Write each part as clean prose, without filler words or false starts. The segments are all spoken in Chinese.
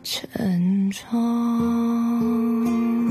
沉重。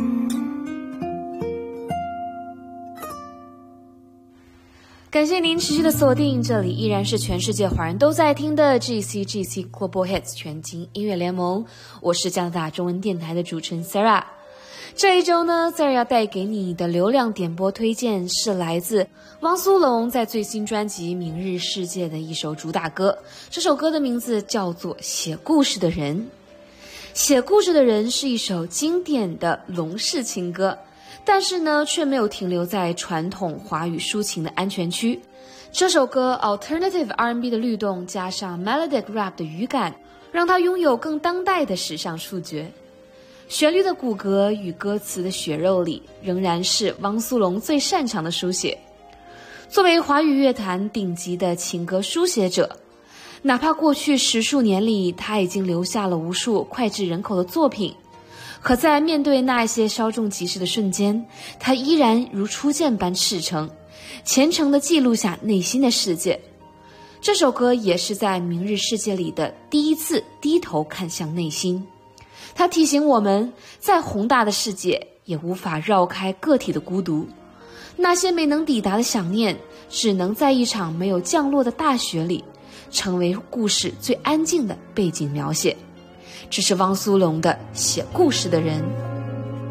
感谢您持续的锁定，这里依然是全世界华人都在听的 GCGC Global Hits 全球音乐联盟，我是加拿大中文电台的主持人 Sarah。 这一周呢 Sarah 要带给你的流量点播推荐是来自汪苏泷在最新专辑《明日世界》的一首主打歌，这首歌的名字叫做《写故事的人》。写故事的人是一首经典的龙式情歌，但是呢，却没有停留在传统华语抒情的安全区。这首歌 Alternative R&B 的律动加上 Melodic Rap 的语感，让它拥有更当代的时尚触觉。旋律的骨骼与歌词的血肉里，仍然是汪苏泷最擅长的书写。作为华语乐坛顶级的情歌书写者，哪怕过去10数年里，他已经留下了无数脍炙人口的作品，可在面对那一些稍纵即逝的瞬间，他依然如初见般赤诚，虔诚地记录下内心的世界。这首歌也是在《明日世界》里的第一次低头看向内心。它提醒我们，再宏大的世界也无法绕开个体的孤独，那些没能抵达的想念，只能在一场没有降落的大雪里，成为故事最安静的背景描写。这是汪苏泷的《写故事的人》。